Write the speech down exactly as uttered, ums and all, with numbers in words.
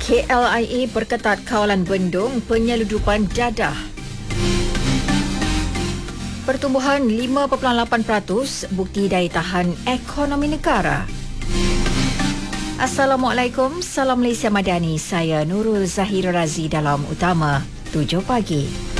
K L I A perketat kawalan bendung penyeludupan dadah. Pertumbuhan lima perpuluhan lapan peratus bukti daya tahan ekonomi negara. Assalamualaikum, salam Malaysia Madani. Saya Nurul Zahira Razi dalam Utama tujuh pagi.